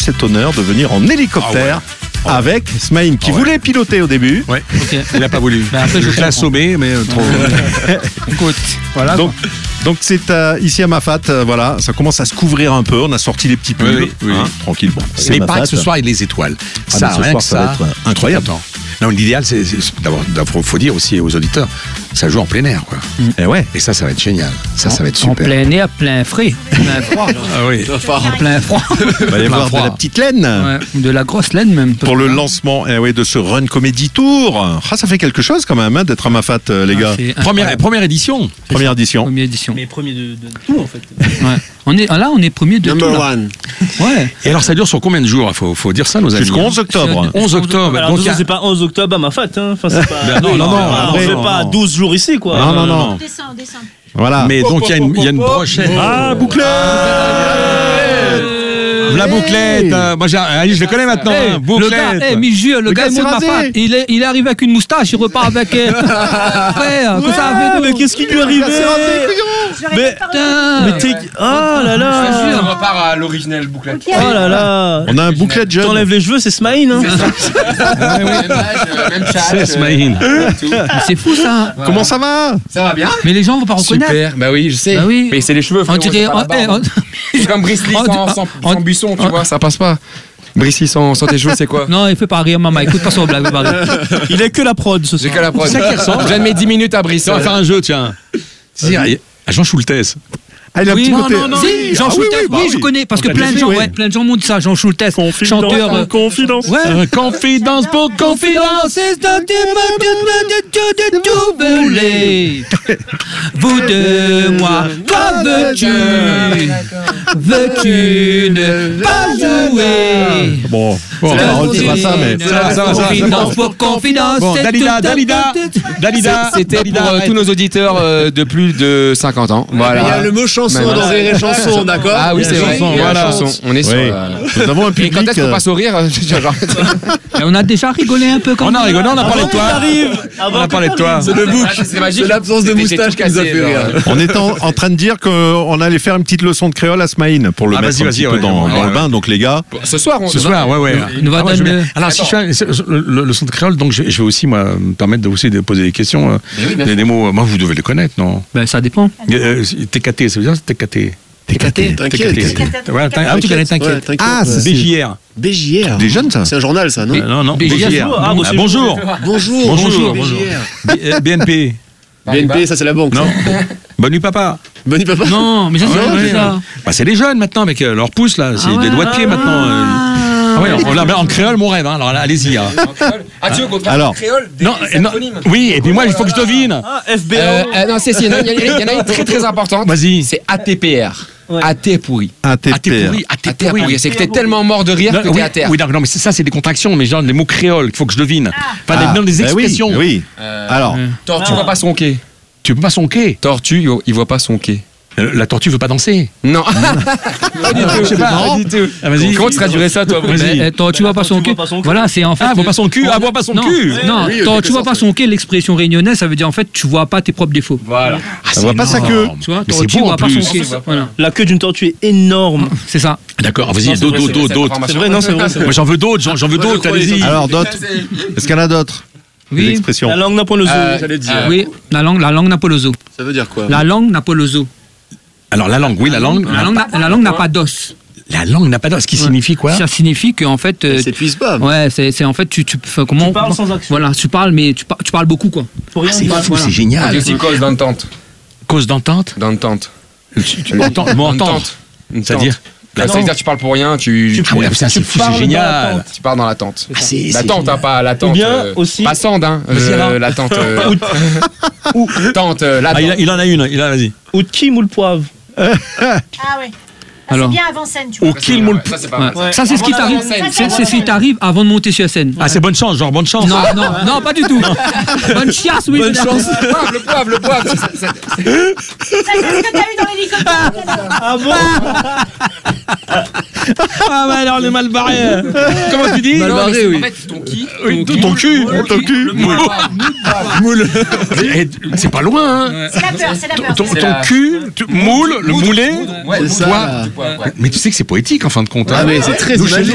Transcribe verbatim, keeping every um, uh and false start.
cet honneur de venir en hélicoptère ah ouais. avec Smaïn qui ah ouais. voulait piloter au début. Ouais. Okay. Il n'a pas voulu. Ben après, je l'ai assommé, mais trop. Écoute, voilà. Donc, donc c'est euh, ici à Mafat, euh, voilà, ça commence à se couvrir un peu. On a sorti les petits pulls, oui, oui, hein, oui. tranquille. Bon, mais pas que ce soir avec les étoiles. Ah, ça, ce rien soir, que ça, ça va être incroyable. Non, l'idéal, c'est, c'est d'abord, il faut dire aussi aux auditeurs, ça joue en plein air, quoi. Mm. Et ouais. Et ça, ça va être génial. Ça, en, ça va être super. En plein air, plein frais, plein froid. Ah oui. En plein froid. Il va y avoir de la petite laine. Ouais, de la grosse laine même. Pour le lancement, eh ouais, de ce Run Comedy Tour. Ah, ça fait quelque chose quand même hein, d'être à Mafat, euh, les ah, gars. Première, première édition. Première édition. Première édition. Mais premier de, de tout en fait. Ouais. On est, là, on est premier de Number tout. Number one. Ouais. Et alors, ça dure sur combien de jours? Il faut, faut dire ça, nos amis. Jusqu'au onze octobre. onze octobre. Alors, donc, a... c'est pas onze octobre à Mafat. Hein. Enfin, c'est pas... ben non, non, non. Ah, on non, fait non, pas non. douze jours ici, quoi. Non, non, non. Décembre, décembre. Voilà. Mais donc, il y a une, y a une brochette. Ah, bouclette La bouclette, euh, moi j'ai, allez, je le connais maintenant. Hey, hein, bouclette. Le gars, hey, Mijur, le, le gars, gars de Mafat, il est, il est arrivé avec une moustache, il repart avec. Euh... Frère, que ça a fait mais qu'est-ce qui lui est arrivé? Mais, mais t'es. Oh là là! On repart à l'original bouclette. Okay. Oh là là! On a un bouclette jeune. T'enlèves les cheveux, c'est Smaïn, hein? Ah, oui. Même âge, même chat. C'est Smaïn. Euh, c'est fou ça. Voilà. Comment ça va? Ça va bien? Mais les gens vont pas reconnaître. Super, bah oui, je sais. Bah oui. Mais c'est les cheveux, frérot. On dirait. C'est comme Brice Lee sans, sans, sans buisson, tu vois, ça passe pas. Brice Lee sans, sans tes cheveux, c'est quoi? Non, il fait pas rire, maman. Écoute pas son blague. Il est que la prod ce soir. J'ai que la prod. C'est ça qui ressemble. Je viens de mettre dix minutes à Brice. On va faire un jeu, tiens. À Jean Schultes. Ah, il a oui, un petit non, côté. non, non, si, Jean ah, Schultes, oui, oui, bah, oui, je connais, parce que plein de gens, oui. ouais, plein de gens m'ont dit ça, Jean Schultes, chanteur. Euh, confidence. Ouais. Euh, confidence pour confidence. C'est de tout voler. Vous deux, moi, quoi veux-tu? Veux-tu ne pas jouer? Bon, bon, c'est pas ça, mais. Confidence pour confidence. Bon, Dalida, Dalida, Dalida. C'était pour tous nos auditeurs de plus de cinquante ans. Voilà. Il y a le mot chanson Maintenant, dans Rire et Chanson, d'accord? Ah oui, c'est vrai. Voilà. On est sur. Oui. Nous avons un public. Et quand est-ce qu'on passe au rire? On a déjà rigolé un peu quand même. On a rigolé, on a parlé de toi. On a parlé de toi. C'est le bouc. C'est l'absence de moustache qui nous a fait rire. On était en train de dire qu'on allait faire une petite leçon de créole à Smaïn pour le mettre un petit peu dans le bain. Donc les gars. Ce soir, on. Ce soir, ouais, ouais. Alors si je fais le son de créole, donc je vais aussi moi me permettre de aussi de poser des questions, des mots. Moi, vous devez les connaître, non? Ben ça dépend. T K T, ça veut dire T K T. T K T. T'inquiète. Ah, tu connais, t'inquiète. Ah, B J R. B J R. Des jeunes, ça? C'est un journal, ça, non? Non, non, B J R. Bonjour. Bonjour. Bonjour. B N P. B N P, ça, c'est la banque. Non. Bonne nuit, papa. Bonne nuit, papa. Non, mais ça, c'est ça. Bah, c'est les jeunes maintenant, avec leurs pouces, là. C'est des doigts de pied maintenant. Ah oui, on l'a en créole, mon rêve. Hein. Alors allez-y. Hein. Ah, tu veux qu'on traduise en créole des, non, des non, oui, et puis moi, il faut que je devine. Ah, F B O. Euh, euh, non, c'est si. Il y en a une très très importante. Vas-y. C'est A T P R. Ouais. A T pourri. A T pourri. A T pourri. C'est que t'es tellement mort de rire non, que oui, t'es à terre. Oui, non, non, mais ça, c'est des contractions, mais genre les mots créoles, il faut que je devine. Enfin, ah. des, des expressions. Ben oui. oui. Euh, Alors. Tortue voit pas son quai. Tu peux pas son quai. Tortue, il voit pas son quai. La tortue veut pas danser. Non. Pas du tout. Je sais pas. Pas du tout. Ah, vas-y. Comment tu traduirais ça, toi? Vas-y. Tortue voit pas son cul. Voilà, c'est en fait. Ah, voit pas son cul. Ah, voit pas son cul. Non, tortue voit pas son quai. L'expression réunionnaise, ça veut dire en fait, tu vois pas tes propres défauts. Voilà. Ça voit pas sa queue. Tu vois, tortue voit pas son quai. La queue d'une tortue est énorme. C'est ça. D'accord. Vas-y, d'autres, d'autres, d'autres. C'est vrai, non, c'est vrai. Moi, j'en veux d'autres. J'en veux d'autres. Allez-y. Alors, d'autres. Est-ce qu'il y en a d'autres? Oui. L'expression. La langue Napoloso. J'allais dire. Oui, la langue, la langue Napoloso. Ça veut dire quoi? La langue Napoloso. Alors la langue, oui, la langue. La langue, la langue n'a pas d'os. La langue n'a pas d'os. Ce qui signifie quoi? Ça signifie qu'en fait. Euh, s'épuise pas. Ouais, c'est en fait tu tu comment? Tu parles sans action. Voilà, tu parles mais tu, tu parles beaucoup quoi. Ah, c'est fou, c'est génial. C'est aussi cause d'entente. Cause d'entente? D'entente. Entente. C'est-à-dire? Là, ça veut dire que tu parles pour rien, tu. tu ah ouais, putain, c'est fou, c'est génial. Tu pars dans la tente. Ah, c'est, la tente, hein, pas la tente. Ou bien euh, aussi. Pas Sand, hein. Euh, la tente. Euh, ou tente, euh, la ah, il, a, il en a une, il a, vas-y. Ou de qui moule poivre. Ah ouais. Alors, c'est bien avant scène, tu vois. Au kill moule. Ça, c'est pas mal. Ouais. Ça, c'est ce qui t'arrive. C'est ce qui t'arrive avant de monter sur la scène. Ah, c'est bonne chance, genre bonne chance. Non, non, non, pas du tout. Bonne chiasse, oui. Bonne chance. Le poivre, le poivre, le poivre. Ça, c'est ce que t'as eu dans l'hélicoptère. Ah bon? Ah, bah alors, on est mal barré. Comment tu dis? Mal barré, oui. En fait, ton qui? Ton cul. Ton cul. Moule. C'est pas loin, hein. C'est la peur, c'est la peur. Ton cul, moule, le moulet. Ouais, c'est ça. Mais tu sais que c'est poétique en fin de compte. Ah, mais c'est très imagé.